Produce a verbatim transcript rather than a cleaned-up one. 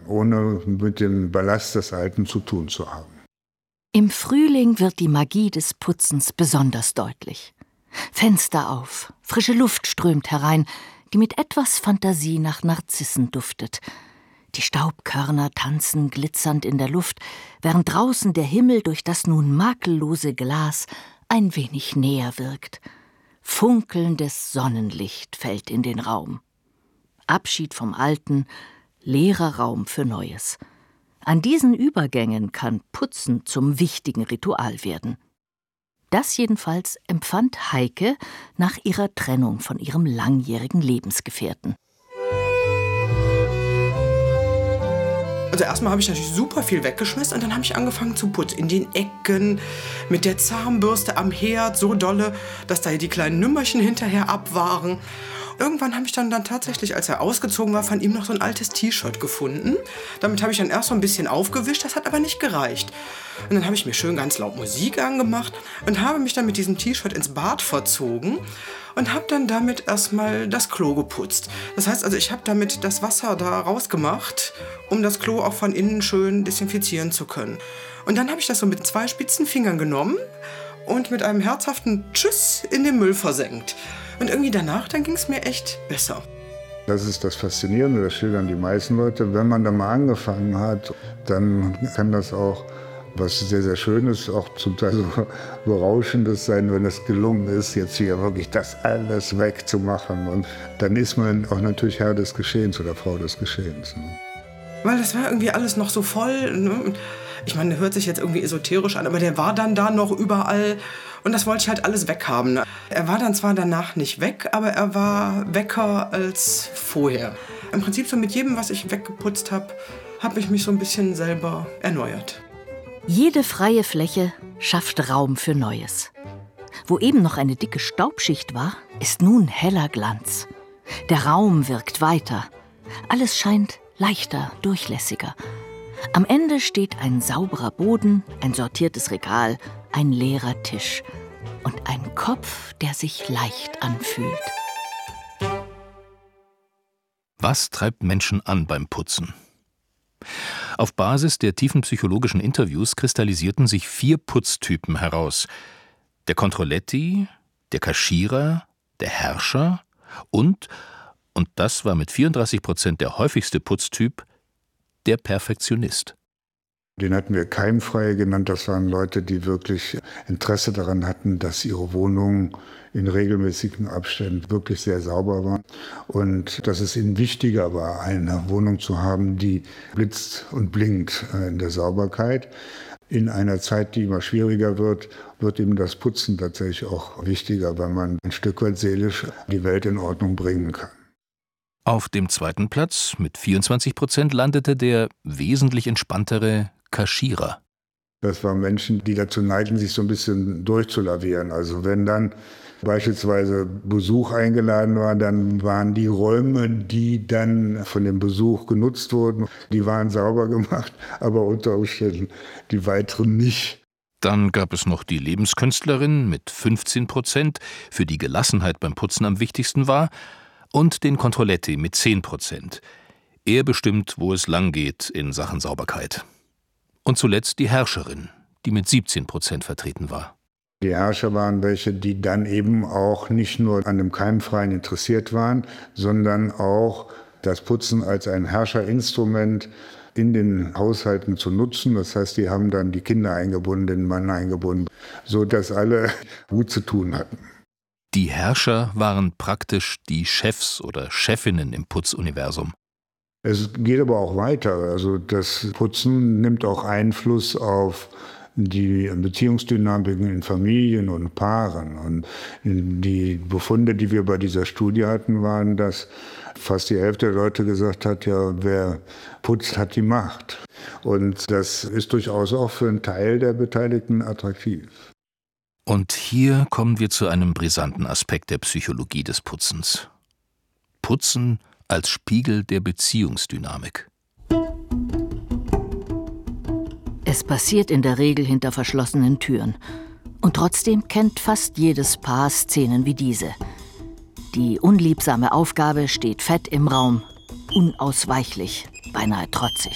ohne mit dem Ballast des Alten zu tun zu haben. Im Frühling wird die Magie des Putzens besonders deutlich. Fenster auf, frische Luft strömt herein, die mit etwas Fantasie nach Narzissen duftet. Die Staubkörner tanzen glitzernd in der Luft, während draußen der Himmel durch das nun makellose Glas ein wenig näher wirkt. Funkelndes Sonnenlicht fällt in den Raum. Abschied vom Alten, leerer Raum für Neues. An diesen Übergängen kann Putzen zum wichtigen Ritual werden. Das jedenfalls empfand Heike nach ihrer Trennung von ihrem langjährigen Lebensgefährten. Also erstmal habe ich natürlich super viel weggeschmissen und dann habe ich angefangen zu putzen. In den Ecken, mit der Zahnbürste am Herd, so dolle, dass da die kleinen Nümmerchen hinterher ab waren. Irgendwann habe ich dann, dann tatsächlich, als er ausgezogen war, von ihm noch so ein altes T-Shirt gefunden. Damit habe ich dann erst so ein bisschen aufgewischt, das hat aber nicht gereicht. Und dann habe ich mir schön ganz laut Musik angemacht und habe mich dann mit diesem T-Shirt ins Bad verzogen und habe dann damit erstmal das Klo geputzt. Das heißt also, ich habe damit das Wasser da rausgemacht, um das Klo auch von innen schön desinfizieren zu können. Und dann habe ich das so mit zwei spitzen Fingern genommen und mit einem herzhaften Tschüss in den Müll versenkt. Und irgendwie danach, dann ging es mir echt besser. Das ist das Faszinierende, das schildern die meisten Leute. Wenn man da mal angefangen hat, dann kann das auch was sehr, sehr Schönes, auch zum Teil so Berauschendes sein, wenn es gelungen ist, jetzt hier wirklich das alles wegzumachen. Und dann ist man auch natürlich Herr des Geschehens oder Frau des Geschehens. Weil das war irgendwie alles noch so voll. Ne? Ich meine, der hört sich jetzt irgendwie esoterisch an, aber der war dann da noch überall. Und das wollte ich halt alles weghaben. Ne? Er war dann zwar danach nicht weg, aber er war wecker als vorher. Im Prinzip so mit jedem, was ich weggeputzt habe, habe ich mich so ein bisschen selber erneuert. Jede freie Fläche schafft Raum für Neues. Wo eben noch eine dicke Staubschicht war, ist nun heller Glanz. Der Raum wirkt weiter. Alles scheint leichter, durchlässiger. Am Ende steht ein sauberer Boden, ein sortiertes Regal, ein leerer Tisch und ein Kopf, der sich leicht anfühlt. Was treibt Menschen an beim Putzen? Auf Basis der tiefen psychologischen Interviews kristallisierten sich vier Putztypen heraus. Der Controletti, der Kaschierer, der Herrscher und, und das war mit vierunddreißig Prozent der häufigste Putztyp, der Perfektionist. Den hatten wir Keimfreie genannt. Das waren Leute, die wirklich Interesse daran hatten, dass ihre Wohnung in regelmäßigen Abständen wirklich sehr sauber war. Und dass es ihnen wichtiger war, eine Wohnung zu haben, die blitzt und blinkt in der Sauberkeit. In einer Zeit, die immer schwieriger wird, wird ihm das Putzen tatsächlich auch wichtiger, weil man ein Stück weit seelisch die Welt in Ordnung bringen kann. Auf dem zweiten Platz mit vierundzwanzig Prozent landete der wesentlich entspanntere Kaschierer. Das waren Menschen, die dazu neigten, sich so ein bisschen durchzulavieren. Also wenn dann beispielsweise Besuch eingeladen war, dann waren die Räume, die dann von dem Besuch genutzt wurden, die waren sauber gemacht, aber unter Umständen die weiteren nicht. Dann gab es noch die Lebenskünstlerin mit fünfzehn Prozent, für die Gelassenheit beim Putzen am wichtigsten war, und den Controletti mit zehn Prozent. Er bestimmt, wo es lang geht in Sachen Sauberkeit. Und zuletzt die Herrscherin, die mit siebzehn Prozent vertreten war. Die Herrscher waren welche, die dann eben auch nicht nur an dem Keimfreien interessiert waren, sondern auch das Putzen als ein Herrscherinstrument in den Haushalten zu nutzen. Das heißt, die haben dann die Kinder eingebunden, den Mann eingebunden, sodass alle gut zu tun hatten. Die Herrscher waren praktisch die Chefs oder Chefinnen im Putzuniversum. Es geht aber auch weiter. Also das Putzen nimmt auch Einfluss auf die Beziehungsdynamiken in Familien und Paaren. Und die Befunde, die wir bei dieser Studie hatten, waren, dass fast die Hälfte der Leute gesagt hat, ja, wer putzt, hat die Macht. Und das ist durchaus auch für einen Teil der Beteiligten attraktiv. Und hier kommen wir zu einem brisanten Aspekt der Psychologie des Putzens. Putzen als Spiegel der Beziehungsdynamik. Es passiert in der Regel hinter verschlossenen Türen. Und trotzdem kennt fast jedes Paar Szenen wie diese. Die unliebsame Aufgabe steht fett im Raum, unausweichlich, beinahe trotzig.